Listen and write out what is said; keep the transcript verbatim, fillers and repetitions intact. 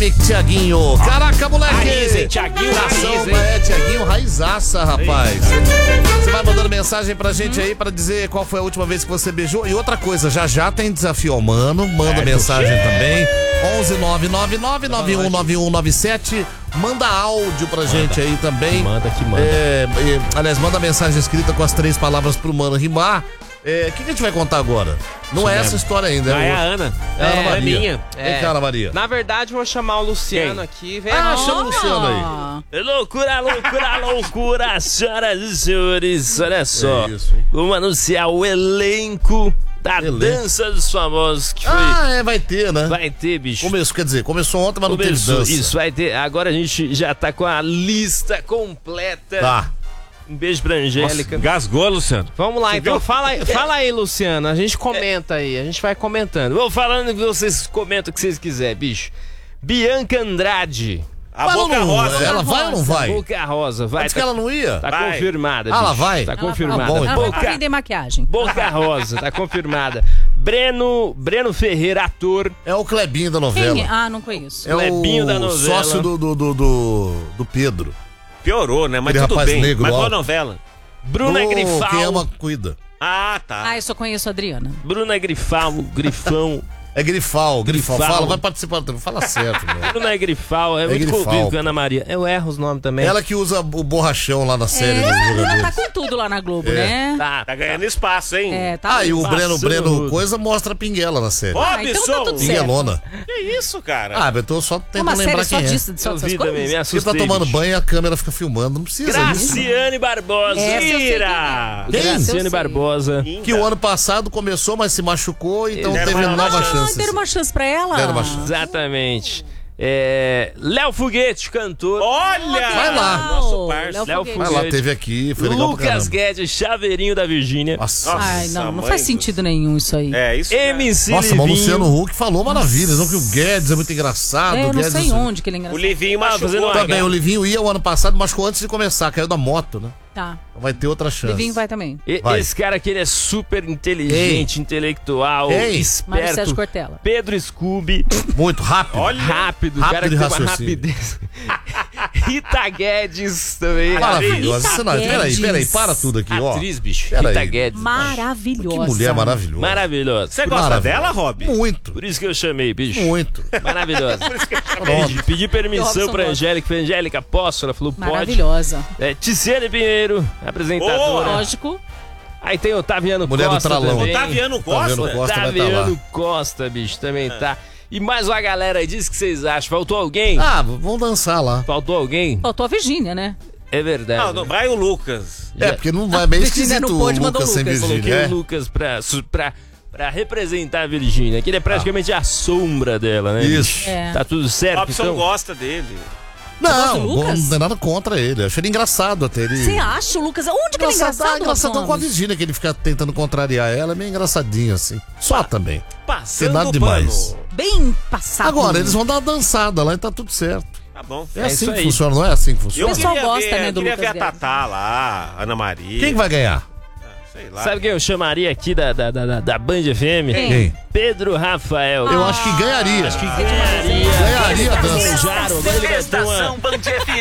Tiaguinho. Caraca, moleque. Raiz, hein? Tiaguinho Raiz, hein? É, Tiaguinho Raizaça, rapaz. Você vai mandando mensagem pra gente aí pra dizer qual foi a última vez que você beijou. E outra coisa, já já tem desafio ao mano. Manda mensagem também. onze nove nove nove nove um nove um nove sete. Manda áudio pra manda. gente aí também. Manda que manda. É, é, aliás, manda mensagem escrita com as três palavras pro mano rimar. O é, que, que a gente vai contar agora? Não é essa história ainda. Ah, é o... a Ana. É a Ana Maria. Aninha. Vem cá, Ana Maria. Na verdade, vou chamar o Luciano Quem? aqui. Vem Ah, aqui. chama o Luciano aí. Loucura, loucura, loucura, senhoras e senhores. Olha só. É isso, hein? Vamos anunciar o elenco da Elenco. Dança dos Famosos. Que foi... Ah, é, vai ter, né? Vai ter, bicho. Começou, quer dizer, começou ontem, mas não Começou, teve dança. Isso, vai ter. Agora a gente já tá com a lista completa. Tá. Um beijo pra Angélica. Nossa, gasgou, Luciano. Vamos lá, então. Fala aí, fala aí, Luciano. A gente comenta aí. A gente vai comentando. Vou falando que vocês comentam o que vocês quiserem, bicho. Bianca Andrade. A Mas Boca não, Rosa. Ela vai ou não vai? Boca Rosa, vai. Antes Tá, que ela não ia? tá Vai. confirmada, Ah, ela bicho. vai? Tá Ela- confirmada. tá bom, então. Ela vai pra Boca, vender maquiagem. Boca Rosa, tá confirmada. Breno, Breno Ferreira, ator. É o Clebinho da novela. Quem? Ah, não conheço. É Clebinho o da novela. sócio do, do, do, do, do Pedro. Piorou, né? Mas Aquele tudo rapaz bem. negro, Mas ó. qual novela? Bruna Do Grifal. Quem ama, cuida. Ah, tá. Ah, eu só conheço a Adriana. Bruna Grifal, Grifão. É Grifal, Grifal. Grifal. Fala, vai participar. Fala certo, meu. Bruna Grifal, é, É muito Grifal. convívio com a Ana Maria. Eu erro os nomes também. Ela que usa o borrachão lá na série dos Ela tá jogadores. com tudo lá na Globo, É. né? Tá, Tá ganhando espaço, hein? É, tá. Ah, e o Breno, Passando Breno tudo. Coisa mostra a Pinguela na série. Ó, Ah, então tá Bisson. tudo certo. Pinguelona. Que isso, cara? Ah, eu tô só É tentando uma série lembrar só quem é. disso, só eu dessas vi também, me coisas? Você assustei. tá tomando bicho. banho e a câmera fica filmando. Não precisa disso. Graciane Barbosa. Essa eu sei quem é. Ira! Quem? Essa eu Graciane sei. Barbosa. Que o ano passado começou, mas se machucou, então Deram teve uma nova nova chance. Ah, deram uma chance pra ela? Deram uma chance. Exatamente. É, Léo Foguete, cantor. Olha! Vai lá. Nosso parça. Léo Léo Foguete. Vai lá, teve aqui, foi legal pra Lucas caramba. Guedes, chaveirinho da Virgínia. Nossa. Ai, não, não mãe faz do- sentido nenhum isso aí. É, isso. M C Nossa, mas o Livinho. Luciano Huck falou maravilhas, não que o Guedes é muito engraçado. É, o eu não Guedes sei onde que ele é O engraçado. Livinho Ah, machucou. fazendo uma né? Também, o Livinho ia o ano passado, machucou antes de começar, caiu da moto, né? Tá. Vai ter outra chance. Livinho vai também. E- Vai. Esse cara aqui, ele é super inteligente, intelectual, Quem? Mário esperto. Sérgio Cortella. Pedro Scooby, Muito rápido. Olha. rápido, o Rápido cara que de tem uma raciocínio. rapidez. Rita Guedes também. Maravilhosa. Rita Você não- Peraí, Guedes. peraí, para tudo aqui, ó. Atriz, bicho. Pera Rita aí. Guedes. Maravilhosa. Que mulher maravilhosa. Maravilhosa. Você gosta Maravilha. dela, Rob? Muito, Por isso que eu chamei, bicho. muito. Maravilhosa. Pronto. Pedi, pedi permissão Robson pra gosta. Angélica. Falei, Angélica, posso? Ela falou, pode. Maravilhosa. É, Tiziane Pinheiro, apresentadora. Boa. Lógico. Aí tem o Otaviano Mulher do Costa Tralão. também. Otaviano Costa? Otaviano Costa vai estar Otaviano lá. Costa, bicho, também tá. E mais uma galera aí, diz o que vocês acham. Faltou alguém? Ah, vamos dançar lá. Faltou alguém? Faltou a Virgínia, né? É verdade. Não, não, vai o Lucas. É, porque não vai bem Virgínia esquisito não o pôde, mandou Lucas sem Lucas. Virgínia, Coloquei é? o Lucas pra, su- pra, pra representar a Virgínia, que ele é praticamente a sombra dela, né? Isso. É. Tá tudo certo, Robson então? gosta dele. Não, do bom, Lucas? não tem nada contra ele. Eu achei ele engraçado até. Ele... Você acha, Lucas? Onde que ele é engraçado? Ah, engraçadão Alfonso? com a Virgínia, que ele fica tentando contrariar ela. É meio engraçadinho, assim. Só também. Passando nada o demais. pano. Bem passado. Agora, eles vão dar uma dançada lá e tá tudo certo. Tá bom. É, É assim isso que aí. funciona, não é assim que Eu funciona? O pessoal queria gosta, ver, né, eu do queria Lucas ver a Guedes. Tatá lá, Ana Maria. Quem que vai ganhar? Sei lá. Sabe quem eu chamaria aqui da, da, da, da Band F M? Quem? Quem? Pedro Rafael. Eu acho que ganharia. Acho que ganharia. Ganharia a dança. Manjaram, agora ele vai ter uma... Estação Band F M.